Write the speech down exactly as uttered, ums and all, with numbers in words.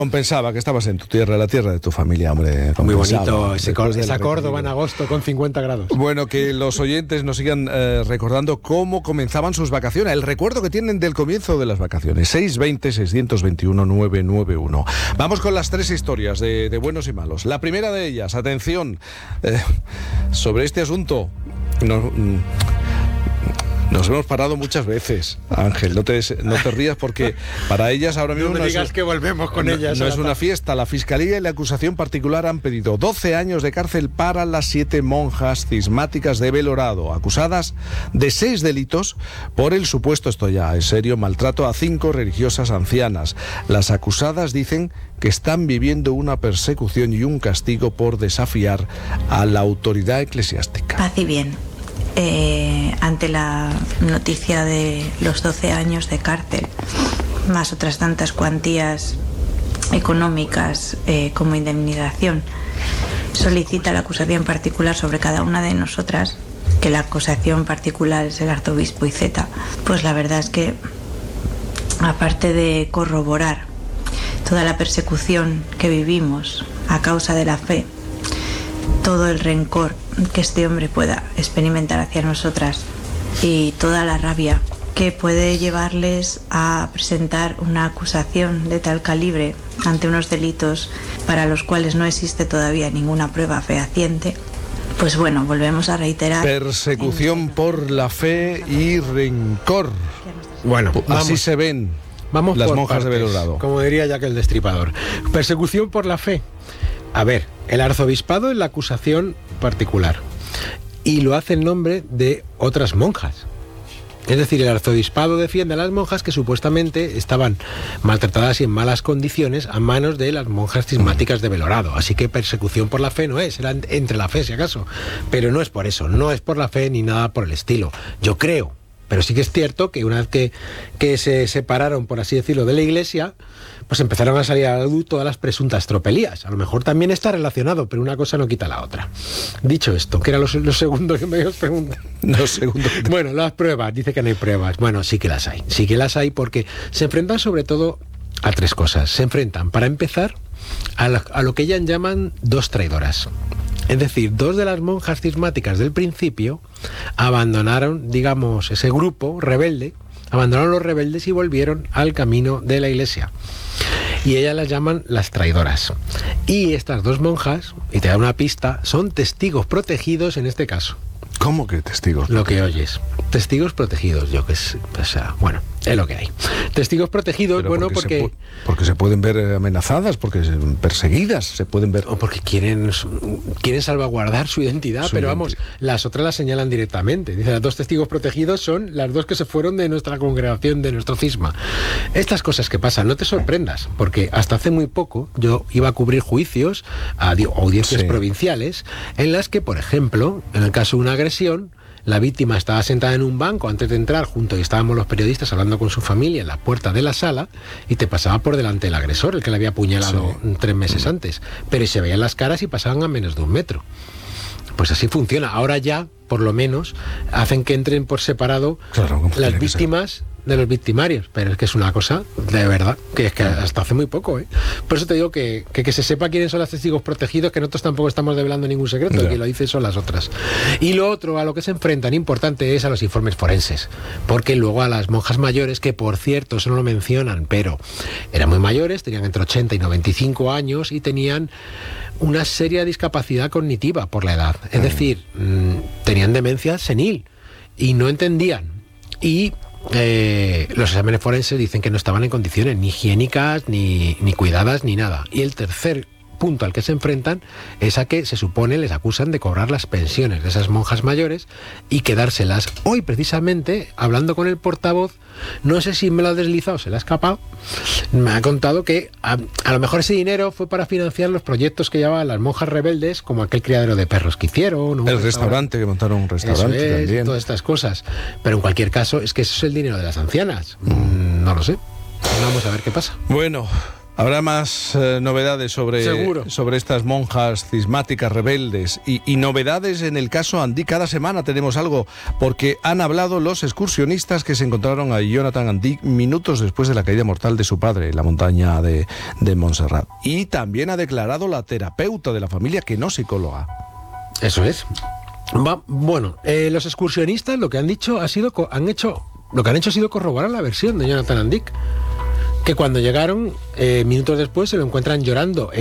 Compensaba que estabas en tu tierra, la tierra de tu familia, hombre. Muy bonito ese, Después de esa la Córdoba en recogida. agosto con cincuenta grados. Bueno, que los oyentes nos sigan eh, recordando cómo comenzaban sus vacaciones, el recuerdo que tienen del comienzo de las vacaciones. seis veinte, seiscientos veintiuno, novecientos noventa y uno. Vamos con las tres historias de, de buenos y malos. La primera de ellas, atención, eh, sobre este asunto. No, mm, Nos hemos parado muchas veces, Ángel, no te, no te rías porque para ellas ahora mismo No me no digas es, que volvemos con no, ellas. no a es la una tarde. fiesta. La Fiscalía y la acusación particular han pedido doce años de cárcel para las siete monjas cismáticas de Belorado, acusadas de seis delitos por el supuesto, esto ya es serio, maltrato a cinco religiosas ancianas. Las acusadas dicen que están viviendo una persecución y un castigo por desafiar a la autoridad eclesiástica. Paz y bien. Eh, ante la noticia de los doce años de cárcel, más otras tantas cuantías económicas eh, como indemnización, solicita la acusación particular sobre cada una de nosotras, que la acusación particular es el arzobispo Iceta. Pues la verdad es que, aparte de corroborar toda la persecución que vivimos a causa de la fe, todo el rencor que este hombre pueda experimentar hacia nosotras y toda la rabia que puede llevarles a presentar una acusación de tal calibre ante unos delitos para los cuales no existe todavía ninguna prueba fehaciente, pues bueno, volvemos a reiterar. Persecución por la fe y rencor. Bueno, Así vamos. se ven Vamos las por monjas de partes, Belorado. como diría Jack el Destripador. Persecución por la fe. A ver, el arzobispado es la acusación particular y lo hace en nombre de otras monjas. Es decir, el arzobispado defiende a las monjas que supuestamente estaban maltratadas y en malas condiciones a manos de las monjas cismáticas de Belorado. Así que persecución por la fe no es, era entre la fe si acaso. Pero no es por eso, no es por la fe ni nada por el estilo. Yo creo. Pero sí que es cierto que una vez que, que se separaron, por así decirlo, de la Iglesia, pues empezaron a salir a la luz todas las presuntas tropelías. A lo mejor también está relacionado, pero una cosa no quita la otra. Dicho esto, que era lo, lo segundo que me ibas preguntando. No, segundo. Bueno, las pruebas, dice que no hay pruebas. Bueno, sí que las hay. Sí que las hay porque se enfrentan sobre todo a tres cosas. Se enfrentan, para empezar, a, la, a lo que ellas llaman dos traidoras. Es decir, dos de las monjas cismáticas del principio abandonaron, digamos, ese grupo rebelde, abandonaron los rebeldes y volvieron al camino de la Iglesia. Y ellas las llaman las traidoras. Y estas dos monjas, y te da una pista, son testigos protegidos en este caso. ¿Cómo que testigos? Lo que oyes. Testigos protegidos, yo que sé. O sea, bueno, es lo que hay. Testigos protegidos, Pero bueno, porque... porque... Se porque se pueden ver amenazadas, porque se, perseguidas, se pueden ver... O porque quieren, quieren salvaguardar su identidad, Su pero identi- vamos, las otras las señalan directamente. Dice, las dos testigos protegidos son las dos que se fueron de nuestra congregación, de nuestro cisma. Estas cosas que pasan, no te sorprendas, porque hasta hace muy poco yo iba a cubrir juicios a di- audiencias Sí. provinciales en las que, por ejemplo, en el caso de una agresión, la víctima estaba sentada en un banco antes de entrar junto y estábamos los periodistas hablando con su familia en la puerta de la sala y te pasaba por delante el agresor, el que le había apuñalado Sí. tres meses antes, pero se veían las caras y pasaban a menos de un metro. Pues así funciona. Ahora ya, por lo menos, hacen que entren por separado Claro, como tiene las que ser. víctimas de los victimarios, pero es que es una cosa de verdad, que es que hasta hace muy poco, ¿eh? Por eso te digo que, que, que se sepa quiénes son los testigos protegidos, que nosotros tampoco estamos develando ningún secreto, Ya. que lo dicen son las otras. Y lo otro a lo que se enfrentan, importante, es a los informes forenses, porque luego a las monjas mayores, que por cierto, eso no lo mencionan, pero eran muy mayores, tenían entre ochenta y noventa y cinco años y tenían una seria discapacidad cognitiva por la edad, es decir, mmm, tenían demencia senil y no entendían. Y Eh, los exámenes forenses dicen que no estaban en condiciones ni higiénicas, ni, ni cuidadas, ni nada. Y el tercer punto al que se enfrentan es a que se supone les acusan de cobrar las pensiones de esas monjas mayores y quedárselas. Hoy precisamente, hablando con el portavoz, no sé si me lo ha deslizado, se le ha escapado, me ha contado que a, a lo mejor ese dinero fue para financiar los proyectos que llevaban las monjas rebeldes, como aquel criadero de perros que hicieron, un el restaurante, que montaron un restaurante. Eso es, también. todas estas cosas. Pero en cualquier caso, es que eso es el dinero de las ancianas. Mm, no lo sé. Vamos a ver qué pasa. Bueno, Habrá más eh, novedades sobre, sobre estas monjas cismáticas rebeldes y, y novedades en el caso Andic. Cada semana tenemos algo, porque han hablado los excursionistas que se encontraron a Jonathan Andic minutos después de la caída mortal de su padre en la montaña de, de Montserrat. Y también ha declarado la terapeuta de la familia, que no psicóloga. Eso es. Va, bueno, eh, los excursionistas lo que han dicho ha sido, han hecho, lo que han hecho ha sido corroborar la versión de Jonathan Andic, que cuando llegaron, eh, minutos después, se lo encuentran llorando en